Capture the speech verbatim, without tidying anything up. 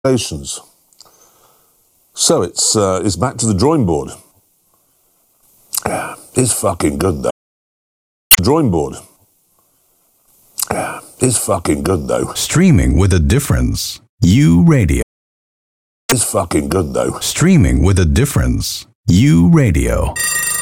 Congratulations. So it's uh, it's back to the drawing board. It's fucking good though. Drawing board. It's fucking good though. Streaming with a difference. U Radio. It's fucking good though. Streaming with a difference. U Radio.